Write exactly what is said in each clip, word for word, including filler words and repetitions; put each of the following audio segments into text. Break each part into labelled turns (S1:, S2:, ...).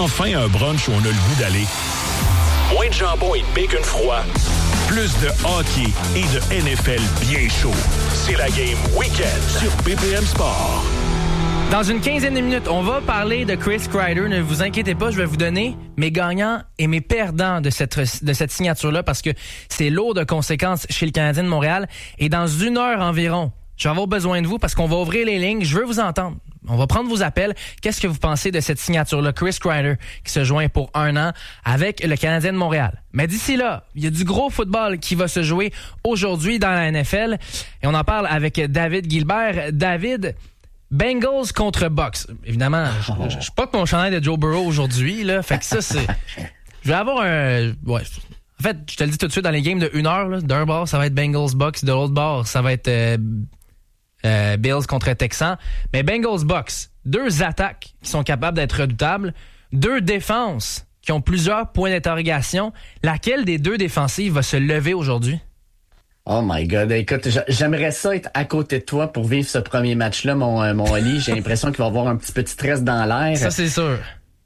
S1: enfin un brunch où on a le goût d'aller. Moins de jambon et de bacon froid. Plus de hockey et de N F L bien chaud. C'est la game Week-end sur B P M Sport.
S2: Dans une quinzaine de minutes, on va parler de Chris Kreider. Ne vous inquiétez pas, je vais vous donner mes gagnants et mes perdants de cette, de cette signature-là parce que c'est lourd de conséquences chez le Canadien de Montréal. Et dans une heure environ, je vais avoir besoin de vous parce qu'on va ouvrir les lignes. Je veux vous entendre. On va prendre vos appels. Qu'est-ce que vous pensez de cette signature-là? Chris Kreider qui se joint pour un an avec le Canadien de Montréal. Mais d'ici là, il y a du gros football qui va se jouer aujourd'hui dans la N F L. Et on en parle avec David Gilbert. David, Bengals contre Bucks. Évidemment, oh. je, je suis pas que mon chandail de Joe Burrow aujourd'hui, là. Fait que ça, c'est... Je vais avoir un... Ouais. En fait, je te le dis tout de suite, dans les games de une heure, là, d'un bord, ça va être Bengals Bucks. De l'autre bord, ça va être euh, euh, Bills contre Texans. Mais Bengals Bucks, deux attaques qui sont capables d'être redoutables, deux défenses qui ont plusieurs points d'interrogation. Laquelle des deux défensives va se lever aujourd'hui?
S3: Oh my God, écoute, j'aimerais ça être à côté de toi pour vivre ce premier match-là, mon, mon Oli. J'ai l'impression qu'il va y avoir un petit peu de stress dans l'air.
S2: Ça, c'est sûr.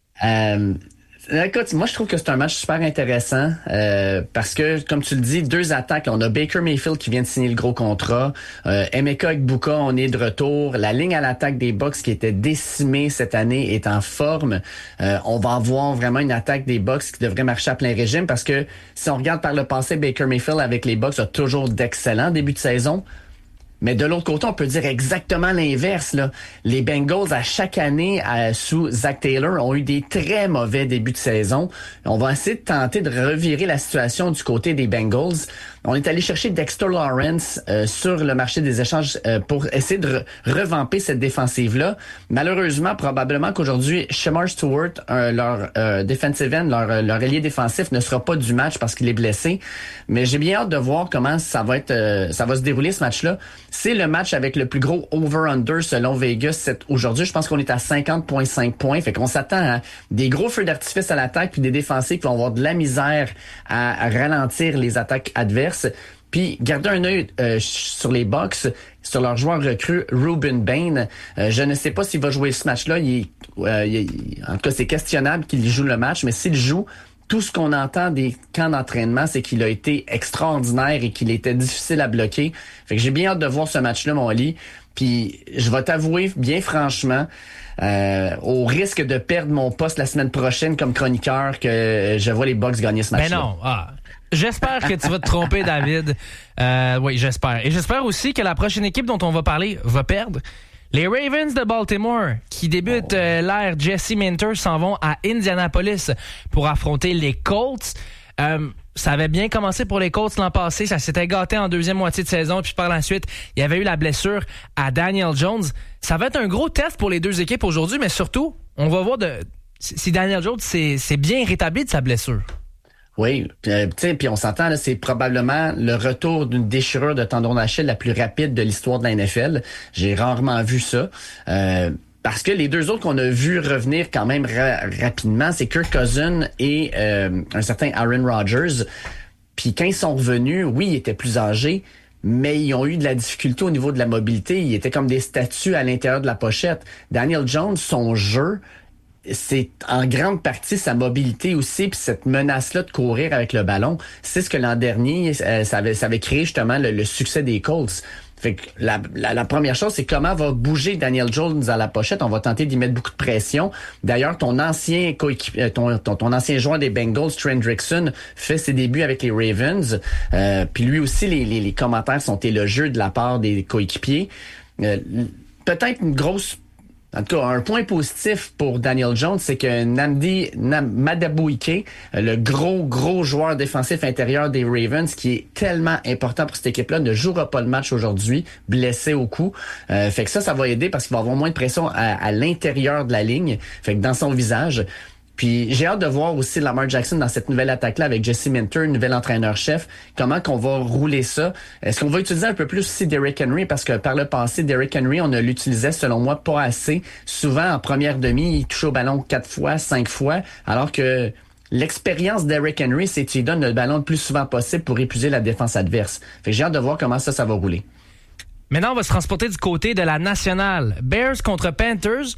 S3: Euh, écoute, moi, je trouve que c'est un match super intéressant euh, parce que, comme tu le dis, deux attaques. On a Baker Mayfield qui vient de signer le gros contrat. Euh, Emeka Egbuka, on est de retour. La ligne à l'attaque des Bucks qui était décimée cette année est en forme. Euh, on va avoir vraiment une attaque des Bucks qui devrait marcher à plein régime parce que si on regarde par le passé, Baker Mayfield avec les Bucks a toujours d'excellents débuts de saison. Mais de l'autre côté, on peut dire exactement l'inverse, là. Les Bengals, à chaque année, à, sous Zach Taylor, ont eu des très mauvais débuts de saison. On va essayer de tenter de revirer la situation du côté des Bengals. On est allé chercher Dexter Lawrence euh, sur le marché des échanges euh, pour essayer de re- revamper cette défensive-là. Malheureusement, probablement qu'aujourd'hui, Shemar Stewart, euh, leur euh, defensive end, leur, leur ailier défensif, ne sera pas du match parce qu'il est blessé. Mais j'ai bien hâte de voir comment ça va être, euh, ça va se dérouler ce match-là. C'est le match avec le plus gros over-under selon Vegas cette, aujourd'hui. Je pense qu'on est à cinquante virgule cinq points. Fait qu'on s'attend à des gros feux d'artifice à l'attaque puis des défensifs qui vont avoir de la misère à, à ralentir les attaques adverses. Puis, gardez un œil euh, sur les Bucks, sur leur joueur recru, Ruben Bain. Euh, je ne sais pas s'il va jouer ce match-là. Il, euh, il, en tout cas, c'est questionnable qu'il joue le match, mais s'il joue, tout ce qu'on entend des camps d'entraînement, c'est qu'il a été extraordinaire et qu'il était difficile à bloquer. Fait que j'ai bien hâte de voir ce match-là, mon Oli. Puis, je vais t'avouer, bien franchement, euh, au risque de perdre mon poste la semaine prochaine comme chroniqueur, que je vois les Bucks gagner ce match-là.
S2: Ben non, ah... J'espère que tu vas te tromper, David. Euh, oui, j'espère. Et j'espère aussi que la prochaine équipe dont on va parler va perdre. Les Ravens de Baltimore, qui débutent euh, l'ère Jesse Minter, s'en vont à Indianapolis pour affronter les Colts. Euh, ça avait bien commencé pour les Colts l'an passé. Ça s'était gâté en deuxième moitié de saison. Puis par la suite, il y avait eu la blessure à Daniel Jones. Ça va être un gros test pour les deux équipes aujourd'hui, mais surtout, on va voir de, si Daniel Jones s'est, s'est bien rétabli de sa blessure.
S3: Oui, euh, tu sais, puis on s'entend, là, c'est probablement le retour d'une déchirure de tendon d'Achille la plus rapide de l'histoire de la N F L. J'ai rarement vu ça. Euh, parce que les deux autres qu'on a vus revenir quand même ra- rapidement, c'est Kirk Cousins et euh, un certain Aaron Rodgers. Puis quand ils sont revenus, oui, ils étaient plus âgés, mais ils ont eu de la difficulté au niveau de la mobilité. Ils étaient comme des statues à l'intérieur de la pochette. Daniel Jones, son jeu, c'est en grande partie sa mobilité aussi, puis cette menace-là de courir avec le ballon. C'est ce que l'an dernier, euh, ça, avait, ça avait créé justement le, le succès des Colts. Fait que la, la, la première chose, c'est comment va bouger Daniel Jones à la pochette. On va tenter d'y mettre beaucoup de pression. D'ailleurs, ton ancien coéquipier, ton, ton, ton ancien joueur des Bengals, Trent Hendrickson, fait ses débuts avec les Ravens. Euh, puis lui aussi, les, les, les commentaires sont élogieux de la part des coéquipiers. Euh, peut-être une grosse... En tout cas, un point positif pour Daniel Jones, c'est que Namdi Nam, Madabuike, le gros, gros joueur défensif intérieur des Ravens, qui est tellement important pour cette équipe-là, ne jouera pas le match aujourd'hui, blessé au cou. Euh, fait que ça, ça va aider parce qu'il va avoir moins de pression à, à l'intérieur de la ligne, fait que dans son visage. Puis j'ai hâte de voir aussi Lamar Jackson dans cette nouvelle attaque-là avec Jesse Minter, nouvel entraîneur-chef. Comment qu'on va rouler ça? Est-ce qu'on va utiliser un peu plus aussi Derrick Henry? Parce que par le passé, Derrick Henry, on ne l'utilisait selon moi pas assez. Souvent, en première demi, il touche au ballon quatre fois, cinq fois, alors que l'expérience d'Derrick Henry, c'est que tu lui donnes le ballon le plus souvent possible pour épuiser la défense adverse. Fait que j'ai hâte de voir comment ça, ça va rouler.
S2: Maintenant, on va se transporter du côté de la nationale. Bears contre Panthers.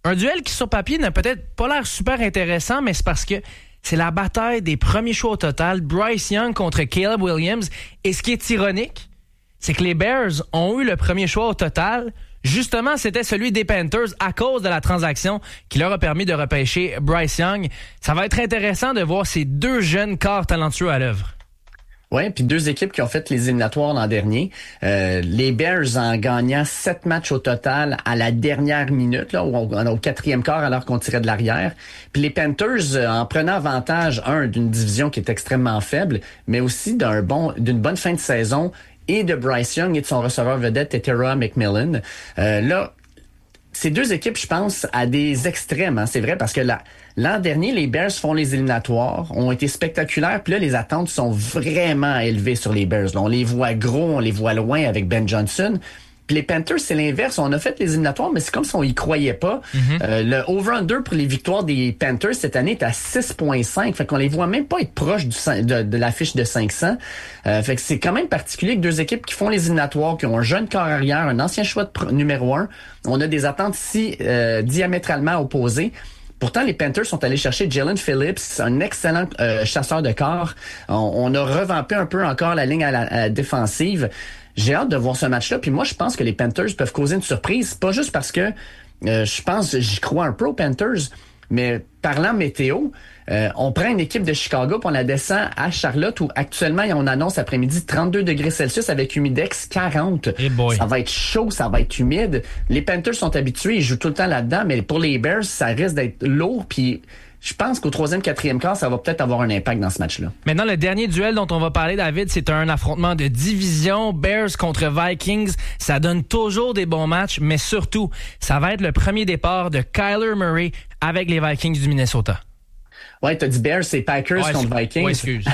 S2: Un duel qui, sur papier, n'a peut-être pas l'air super intéressant, mais c'est parce que c'est la bataille des premiers choix au total. Bryce Young contre Caleb Williams. Et ce qui est ironique, c'est que les Bears ont eu le premier choix au total. Justement, c'était celui des Panthers à cause de la transaction qui leur a permis de repêcher Bryce Young. Ça va être intéressant de voir ces deux jeunes corps talentueux à l'œuvre.
S3: Oui, puis deux équipes qui ont fait les éliminatoires l'an dernier. Euh, les Bears en gagnant sept matchs au total à la dernière minute, là, au, au quatrième quart alors qu'on tirait de l'arrière. Puis les Panthers euh, en prenant avantage, un, d'une division qui est extrêmement faible, mais aussi d'un bon, d'une bonne fin de saison et de Bryce Young et de son receveur vedette, Tetairoa McMillan. Euh, là, ces deux équipes, je pense, à des extrêmes, hein, c'est vrai, parce que là, l'an dernier, les Bears font les éliminatoires, ont été spectaculaires, puis là, les attentes sont vraiment élevées sur les Bears. Là, on les voit gros, on les voit loin avec Ben Johnson. Puis les Panthers, c'est l'inverse. On a fait les éliminatoires, mais c'est comme si on y croyait pas. Mm-hmm. Euh, le over-under pour les victoires des Panthers cette année est à six virgule cinq. Fait qu'on les voit même pas être proches du, de, de la fiche de cinq cents. Euh, fait que c'est quand même particulier que deux équipes qui font les éliminatoires, qui ont un jeune corps arrière, un ancien choix de pr- numéro un. On a des attentes si euh, diamétralement opposées. Pourtant, les Panthers sont allés chercher Jalen Phillips, un excellent euh, chasseur de corps. On, on a revampé un peu encore la ligne à la, à la défensive. J'ai hâte de voir ce match-là. Puis moi, je pense que les Panthers peuvent causer une surprise. Pas juste parce que euh, je pense, j'y crois un peu aux Panthers, mais parlant météo, euh, on prend une équipe de Chicago puis on la descend à Charlotte où actuellement, on annonce après-midi trente-deux degrés Celsius avec humidex quarante.
S2: Hey boy.
S3: Ça va être chaud, ça va être humide. Les Panthers sont habitués, ils jouent tout le temps là-dedans, mais pour les Bears, ça risque d'être lourd. Puis je pense qu'au troisième, quatrième quart, ça va peut-être avoir un impact dans ce match-là.
S2: Maintenant, le dernier duel dont on va parler, David, c'est un affrontement de division. Bears contre Vikings. Ça donne toujours des bons matchs, mais surtout, ça va être le premier départ de Kyler Murray avec les Vikings du Minnesota.
S3: Ouais, t'as dit Bears, c'est Packers ouais, contre Vikings.
S2: Ouais, excuse.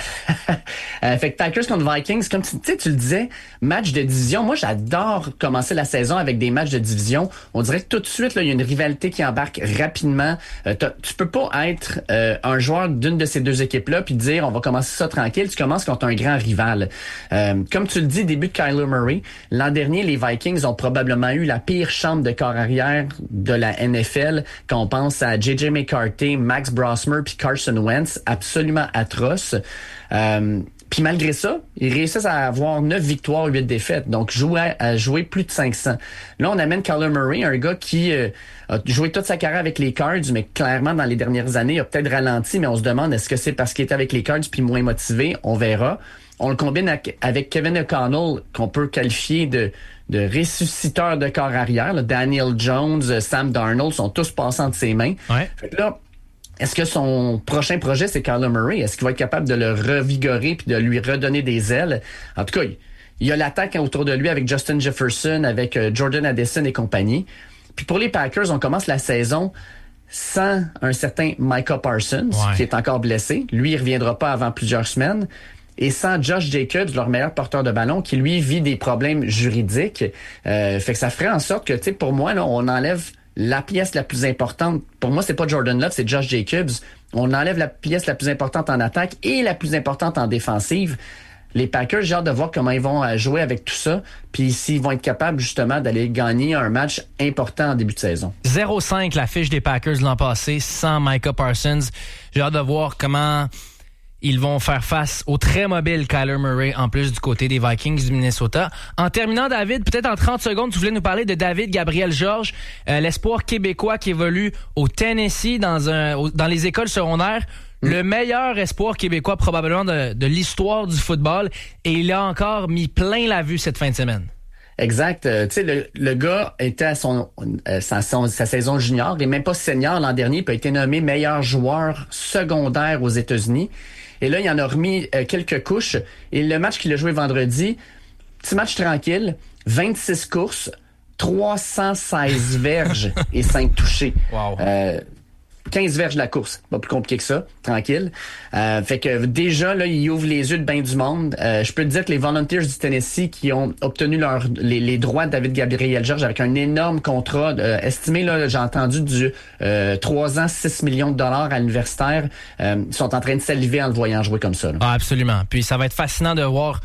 S3: euh, fait que Packers contre Vikings, comme tu sais, tu le disais, match de division. Moi, j'adore commencer la saison avec des matchs de division. On dirait que tout de suite, là, il y a une rivalité qui embarque rapidement. Euh, tu peux pas être euh, un joueur d'une de ces deux équipes-là puis dire on va commencer ça tranquille. Tu commences contre un grand rival. Euh, comme tu le dis, début de Kyler Murray. L'an dernier, les Vikings ont probablement eu la pire chambre de corps arrière de la N F L quand on pense à J J McCarthy, Max Brosmer puis Carson Wentz, absolument atroce. Euh, Puis malgré ça, ils réussissent à avoir neuf victoires, huit défaites. Donc, jouer à jouer plus de cinq cents. Là, on amène Kyler Murray, un gars qui euh, a joué toute sa carrière avec les Cards, mais clairement, dans les dernières années, il a peut-être ralenti, mais on se demande est-ce que c'est parce qu'il est avec les Cards puis moins motivé? On verra. On le combine avec Kevin O'Connell, qu'on peut qualifier de, de ressusciteur de corps arrière. Là. Daniel Jones, Sam Darnold sont tous passés entre ses mains.
S2: Ouais.
S3: Fait que là, est-ce que son prochain projet, c'est Kyler Murray? Est-ce qu'il va être capable de le revigorer puis de lui redonner des ailes? En tout cas, il y a l'attaque autour de lui avec Justin Jefferson, avec Jordan Addison et compagnie. Puis pour les Packers, on commence la saison sans un certain Micah Parsons,
S2: ouais.
S3: qui est encore blessé. Lui, il reviendra pas avant plusieurs semaines. Et sans Josh Jacobs, leur meilleur porteur de ballon, qui lui vit des problèmes juridiques. Euh, fait que ça ferait en sorte que, tu sais, pour moi, là, on enlève la pièce la plus importante. Pour moi, c'est pas Jordan Love, c'est Josh Jacobs. On enlève la pièce la plus importante en attaque et la plus importante en défensive. Les Packers, j'ai hâte de voir comment ils vont jouer avec tout ça, puis s'ils vont être capables justement d'aller gagner un match important en début de saison.
S2: zéro cinq la fiche des Packers l'an passé, sans Micah Parsons. J'ai hâte de voir comment ils vont faire face au très mobile Kyler Murray, en plus du côté des Vikings du Minnesota. En terminant, David, peut-être en trente secondes, tu voulais nous parler de David Gabriel Georges, euh, l'espoir québécois qui évolue au Tennessee dans, un, au, dans les écoles secondaires. Mm. Le meilleur espoir québécois probablement de, de l'histoire du football. Et il a encore mis plein la vue cette fin de semaine.
S3: Exact. Euh, tu sais, le, le gars était à son, euh, sa, son sa saison junior, il n'est même pas senior l'an dernier, puis a été nommé meilleur joueur secondaire aux États-Unis. Et là, il en a remis euh, quelques couches. Et le match qu'il a joué vendredi, petit match tranquille, vingt-six courses, trois cent seize verges et cinq touchés.
S2: Wow.
S3: Euh, quinze verges de la course. Pas plus compliqué que ça. Tranquille. Euh, fait que déjà, là, il ouvre les yeux de bien du monde. Euh, je peux te dire que les Volunteers du Tennessee qui ont obtenu leur, les, les droits de David Gabriel Georges avec un énorme contrat euh, estimé, là, j'ai entendu, du euh, trois ans, six millions de dollars à l'universitaire, euh, sont en train de saliver en le voyant jouer comme ça. Là.
S2: Ah, absolument. Puis ça va être fascinant de voir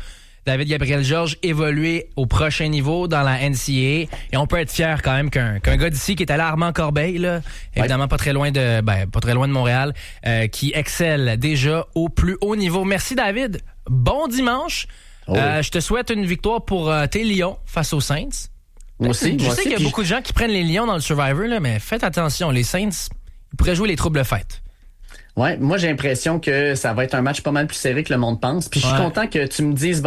S2: David Gabriel-Georges évoluer au prochain niveau dans la N C A A. Et on peut être fier quand même qu'un, qu'un gars d'ici qui est allé à Armand-Corbeil, là, évidemment ouais. pas très loin de ben, pas très loin de Montréal, euh, qui excelle déjà au plus haut niveau. Merci David. Bon dimanche. Oh oui. euh, je te souhaite une victoire pour euh, tes Lions face aux Saints.
S3: Moi aussi.
S2: Je
S3: moi
S2: sais
S3: aussi,
S2: qu'il y a
S3: puis...
S2: beaucoup de gens qui prennent les Lions dans le Survivor, là, mais faites attention. Les Saints, ils pourraient jouer les troubles fêtes.
S3: Ouais, moi j'ai l'impression que ça va être un match pas mal plus serré que le monde pense. Puis je suis
S2: ouais.
S3: content que tu me dises